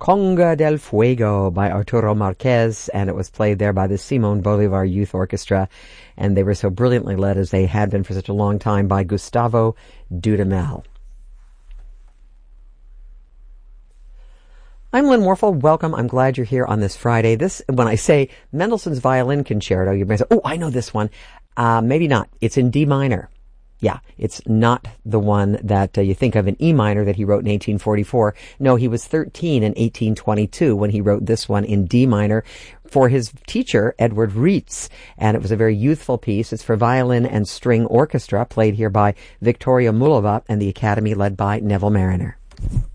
Conga del Fuego by Arturo Marquez, and it was played there by the Simon Bolivar Youth Orchestra, and they were so brilliantly led, as they had been for such a long time, by Gustavo Dudamel. I'm Lynn Warfel. Welcome. I'm glad you're here on this Friday. When I say Mendelssohn's Violin Concerto, you may say, oh, I know this one. Maybe not. It's in D minor. Yeah, it's not the one that you think of in E minor that he wrote in 1844. No, he was 13 in 1822 when he wrote this one in D minor for his teacher, Edward Reitz. And it was a very youthful piece. It's for violin and string orchestra, played here by Victoria Mulova and the Academy led by Neville Marriner.